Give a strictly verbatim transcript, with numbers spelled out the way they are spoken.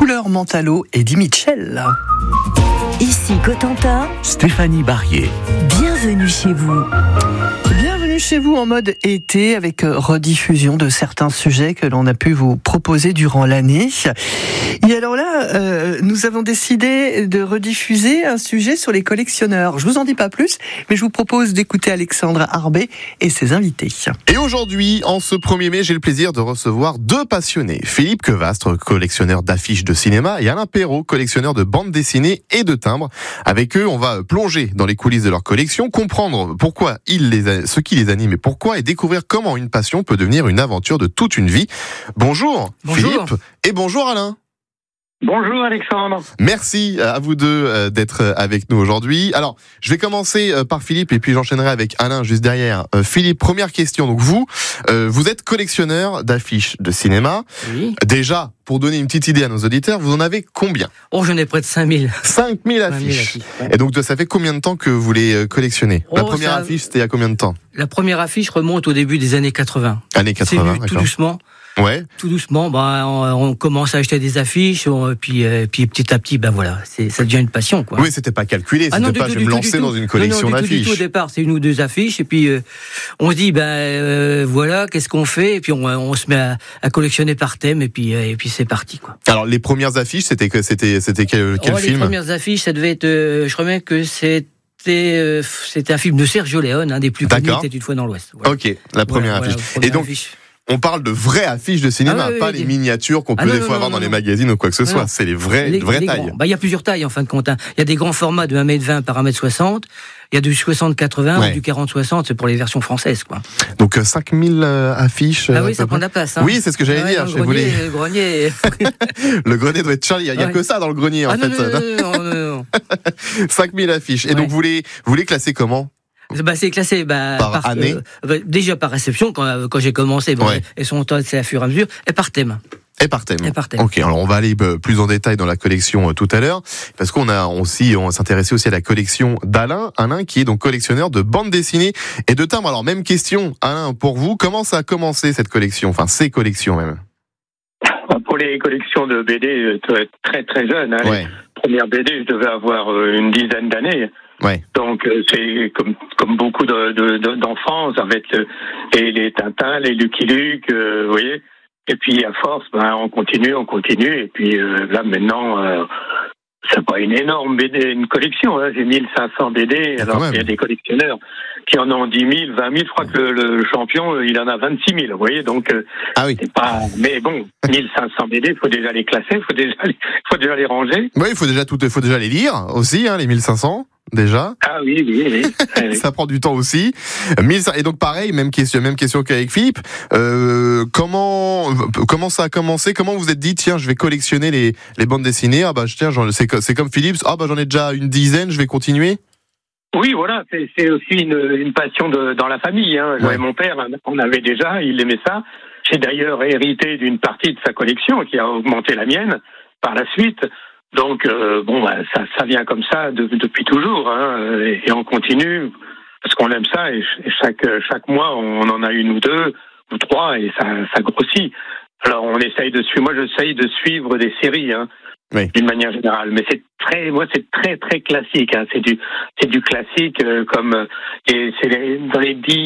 Couleur Mentalo, Eddie Mitchell. Ici Cotentin, Stéphanie Barrier. Bienvenue chez vous. Bienvenue chez vous en mode été avec rediffusion de certains sujets que l'on a pu vous proposer durant l'année. Et alors là, euh, nous avons décidé de rediffuser un sujet sur les collectionneurs. Je vous en dis pas plus, mais je vous propose d'écouter Alexandre Arbet et ses invités. Et aujourd'hui, en ce premier mai, j'ai le plaisir de recevoir deux passionnés. Philippe Quevastre, collectionneur d'affiches de cinéma, et Alain Perrault, collectionneur de bandes dessinées et de timbres. Avec eux, on va plonger dans les coulisses de leur collection, comprendre pourquoi ils les a, ce qui les anime et pourquoi, et découvrir comment une passion peut devenir une aventure de toute une vie. Bonjour, bonjour. Philippe, et bonjour Alain. Bonjour Alexandre. Merci à vous deux d'être avec nous aujourd'hui. Alors, je vais commencer par Philippe et puis j'enchaînerai avec Alain juste derrière. Philippe, première question. Donc vous, vous êtes collectionneur d'affiches de cinéma. Oui. Déjà, pour donner une petite idée à nos auditeurs, vous en avez combien ? Oh, j'en ai près de cinq mille. cinq mille affiches. affiches ouais. Et donc, ça fait combien de temps que vous les collectionnez ? Oh, La première ça... affiche, c'était il y a combien de temps ? La première affiche remonte au début des années quatre-vingts. Années quatre-vingts, C'est venu d'accord. tout doucement. Ouais. Tout doucement, bah, on, on commence à acheter des affiches, on, puis, euh, puis petit à petit, ben bah, voilà, c'est, ça devient une passion, quoi. Oui, c'était pas calculé, c'était ah non, pas tout, je vais du me tout, lancer du dans tout. une collection non, non, du d'affiches. Tout, du tout, au départ, c'est une ou deux affiches, et puis euh, on se dit, ben bah, euh, voilà, qu'est-ce qu'on fait, et puis on, on se met à, à collectionner par thème, et puis, euh, et puis c'est parti, quoi. Alors, les premières affiches, c'était que c'était, c'était quel, quel oh, film ? Les premières affiches, ça devait être, euh, je remets que c'est. C'était, euh, c'était un film de Sergio Leone, un des plus connus, c'était Une fois dans l'Ouest. Voilà. Ok, la première voilà, affiche. Voilà, première et donc, affiche. On parle de vraies affiches de cinéma, ah oui, pas oui, les oui. miniatures qu'on peut ah non, des non, fois non, avoir non, dans les non. magazines ou quoi que ce soit. Non. C'est les vraies, les, vraies les tailles. Bah, il y a plusieurs tailles en fin de compte. Hein. Il y a des grands formats de un mètre vingt par un mètre soixante. Il y a du soixante quatre-vingts ouais. ou du quarante soixante, c'est pour les versions françaises, quoi. Donc cinq mille euh, affiches. Ah oui, ça prend de la place. Hein. Oui, c'est ce que j'allais ah, dire. Le Je grenier, voulais... le grenier. le grenier doit être charlie. Il n'y a, a ouais. que ça dans le grenier, en ah, fait. Non, non, non, non, non, non. cinq mille affiches. Et ouais. donc, vous les, vous les classez comment ? Bah, c'est classé bah, par, par année. Euh, bah, déjà par réception quand, quand j'ai commencé. Bon, ouais. Elles sont c'est à fur et à mesure et par thème. Et par thème. Et par thème. Ok, alors on va aller plus en détail dans la collection euh, tout à l'heure, parce qu'on a aussi, on s'intéressait aussi à la collection d'Alain, Alain qui est donc collectionneur de bandes dessinées et de timbres. Alors même question, Alain, pour vous, comment ça a commencé cette collection, enfin ces collections même ? Pour les collections de B D, très très jeune. Hein, ouais. Les premières B D, je devais avoir une dizaine d'années. Ouais. Donc c'est comme comme beaucoup de, de, de, d'enfants avec les, les Tintins, les Lucky Luke, euh, vous voyez. Et puis à force, ben on continue, on continue. Et puis euh, là maintenant, euh, c'est pas une énorme B D, une collection. Hein, j'ai mille cinq cents B D. Alors il y a des collectionneurs qui en ont dix mille, vingt mille. Je crois que le, le champion, il en a vingt-six mille. Vous voyez, donc euh, ah oui. c'est pas. Mais bon, mille cinq cents B D, il faut déjà les classer, il faut déjà, les, faut déjà les ranger. Oui, il faut déjà tout, il faut déjà les lire aussi, hein, les mille cinq cents. Déjà. Ah oui, oui, oui. Ça prend du temps aussi. Et donc pareil, même question, même question qu'avec Philippe. Euh, comment, comment ça a commencé ? Comment vous vous êtes dit, tiens, je vais collectionner les, les bandes dessinées. Ah bah tiens, c'est, c'est comme Philippe. Ah bah j'en ai déjà une dizaine, je vais continuer. Oui, voilà, c'est, c'est aussi une, une passion de, dans la famille. Hein. Ouais. Mon père, on avait déjà, il aimait ça. J'ai d'ailleurs hérité d'une partie de sa collection qui a augmenté la mienne par la suite. Donc euh, bon, bah, ça, ça vient comme ça de, depuis toujours, hein, et, et on continue parce qu'on aime ça. Et, et chaque chaque mois, on en a une ou deux ou trois, et ça, ça grossit. Alors on essaye de suivre. Moi, j'essaye de suivre des séries, hein, oui. d'une manière générale. Mais c'est très, moi, c'est très très classique. Hein, c'est du c'est du classique euh, comme et c'est les, dans les dix